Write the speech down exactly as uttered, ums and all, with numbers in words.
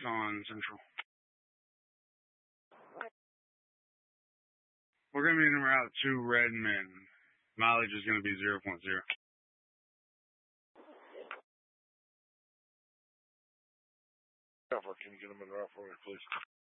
on Central. We're going to be in route to Redmond. Mileage is going to be zero point zero. Can you get them in route for me, please?